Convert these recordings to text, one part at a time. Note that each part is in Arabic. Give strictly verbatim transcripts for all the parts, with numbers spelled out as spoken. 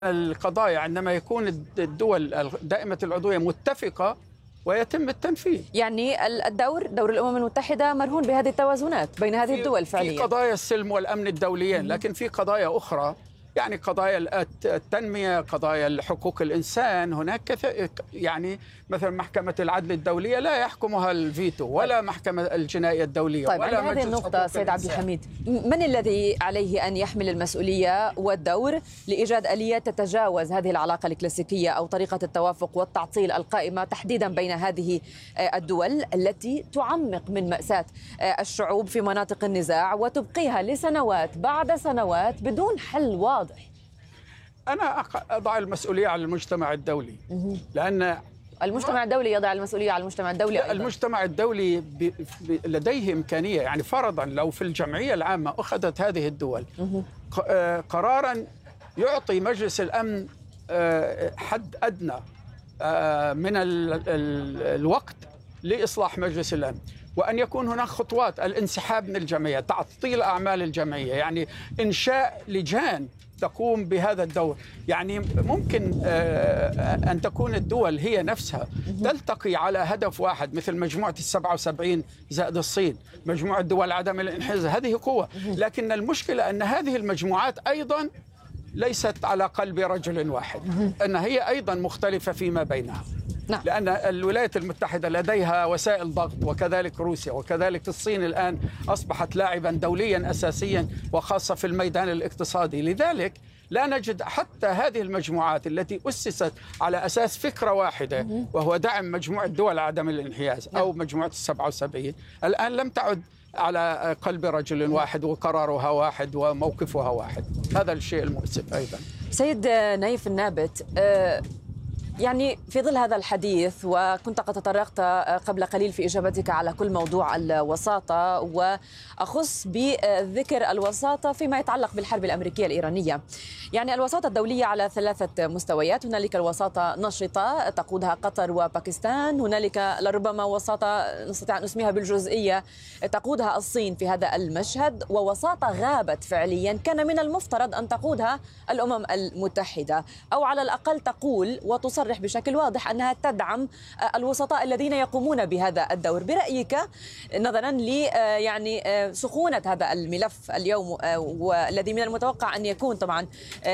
القضايا عندما يكون الدول دائمة العضوية متفقة ويتم التنفيذ. يعني الدور دور الأمم المتحدة مرهون بهذه التوازنات بين هذه الدول فعليا. في قضايا السلم والأمن الدوليين، لكن في قضايا أخرى يعني قضايا التنمية، قضايا حقوق الإنسان، هناك كثير يعني مثلا محكمة العدل الدولية لا يحكمها الفيتو ولا محكمة الجنائية الدولية. طيب ولا عند هذه النقطة سيد عبد الحميد، من الذي عليه أن يحمل المسؤولية والدور لإيجاد آليات تتجاوز هذه العلاقة الكلاسيكية أو طريقة التوافق والتعطيل القائمة تحديدا بين هذه الدول التي تعمق من مأساة الشعوب في مناطق النزاع وتبقيها لسنوات بعد سنوات بدون حل واضح؟ أنا أضع المسؤولية على المجتمع الدولي، لأن المجتمع الدولي يضع المسؤولية على المجتمع الدولي أيضا. المجتمع الدولي ب... ب... لديه إمكانية، يعني فرضا لو في الجمعية العامة أخذت هذه الدول قرارا يعطي مجلس الأمن حد أدنى من ال... ال... الوقت لإصلاح مجلس الأمن، وأن يكون هناك خطوات الانسحاب من الجمعية، تعطيل أعمال الجمعية، يعني إنشاء لجان تقوم بهذا الدور. يعني ممكن أن تكون الدول هي نفسها تلتقي على هدف واحد، مثل مجموعة السبعة وسبعين زائد الصين، مجموعة دول عدم الانحياز، هذه قوة. لكن المشكلة أن هذه المجموعات أيضا ليست على قلب رجل واحد، أن هي أيضا مختلفة فيما بينها. نعم. لأن الولايات المتحدة لديها وسائل ضغط، وكذلك روسيا، وكذلك الصين الآن أصبحت لاعبا دوليا أساسيا وخاصة في الميدان الاقتصادي. لذلك لا نجد حتى هذه المجموعات التي أسست على أساس فكرة واحدة وهو دعم مجموعة دول عدم الانحياز أو مجموعة السبعة وسبعين، الآن لم تعد على قلب رجل واحد وقرارها واحد وموقفها واحد. هذا الشيء المؤسف أيضا. سيد نايف النابت، أه يعني في ظل هذا الحديث، وكنت قد تطرقت قبل قليل في إجابتك على كل موضوع الوساطة، وأخص بذكر الوساطة فيما يتعلق بالحرب الأمريكية الإيرانية. يعني الوساطة الدولية على ثلاثة مستويات، هنالك الوساطة نشطة تقودها قطر وباكستان، هنالك لربما وساطة نستطيع أن نسميها بالجزئية تقودها الصين في هذا المشهد، ووساطة غابت فعليا كان من المفترض أن تقودها الأمم المتحدة، أو على الأقل تقول وتصرح بشكل واضح أنها تدعم الوسطاء الذين يقومون بهذا الدور. برأيك نظرا ل يعني سخونة هذا الملف اليوم، والذي من المتوقع أن يكون طبعا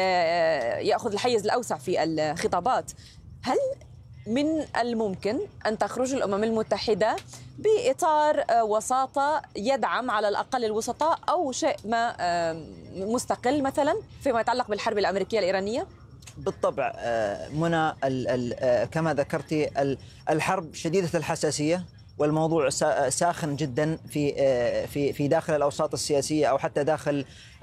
يأخذ الحيز الأوسع في الخطابات، هل من الممكن أن تخرج الأمم المتحدة بإطار وساطة يدعم على الأقل الوسطاء أو شيء ما مستقل مثلا فيما يتعلق بالحرب الأمريكية الإيرانية؟ بالطبع منى، كما ذكرتي الحرب شديدة الحساسية، والموضوع ساخن جدا في في في داخل الأوساط السياسية أو حتى داخل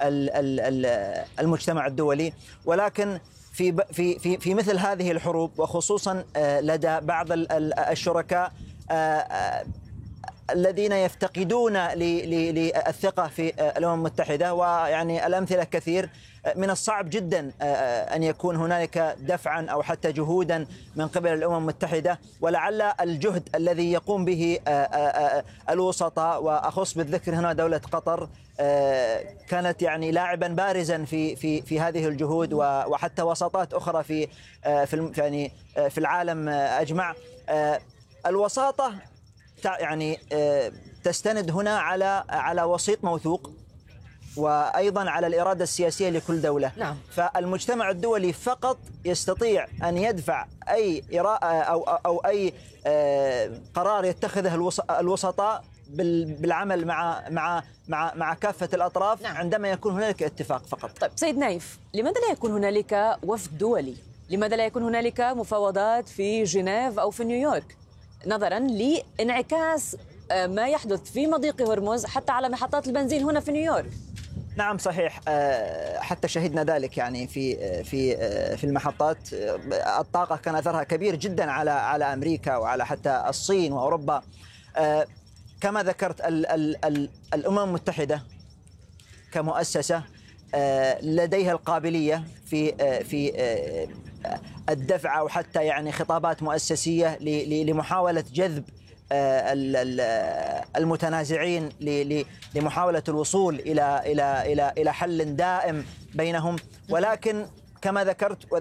المجتمع الدولي. ولكن في في في في مثل هذه الحروب، وخصوصا لدى بعض الشركاء الذين يفتقدون للثقة في الأمم المتحدة، ويعني الأمثلة كثير، من الصعب جدا أن يكون هنالك دفعا أو حتى جهودا من قبل الأمم المتحدة. ولعل الجهد الذي يقوم به الوسطاء، وأخص بالذكر هنا دولة قطر، كانت يعني لاعبا بارزا في في في هذه الجهود، وحتى وساطات أخرى في في يعني في العالم أجمع. الوساطة يعني تستند هنا على على وسيط موثوق، وأيضا على الإرادة السياسية لكل دولة. نعم. فالمجتمع الدولي فقط يستطيع أن يدفع أي أو أو أي قرار يتخذه الوسطاء بالعمل مع مع مع مع كافة الأطراف. نعم. عندما يكون هنالك اتفاق فقط. طيب سيد نايف، لماذا لا يكون هنالك وفد دولي؟ لماذا لا يكون هنالك مفاوضات في جنيف أو في نيويورك، نظرا لانعكاس ما يحدث في مضيق هرمز حتى على محطات البنزين هنا في نيويورك؟ نعم صحيح، حتى شهدنا ذلك يعني في في في المحطات. الطاقة كان أثرها كبير جدا على على أمريكا وعلى حتى الصين وأوروبا. كما ذكرت، ال ال ال الأمم المتحدة كمؤسسة لديها القابلية في في الدفع أو حتى يعني خطابات مؤسسية لمحاولة جذب المتنازعين لمحاولة الوصول إلى إلى إلى إلى حل دائم بينهم. ولكن كما ذكرت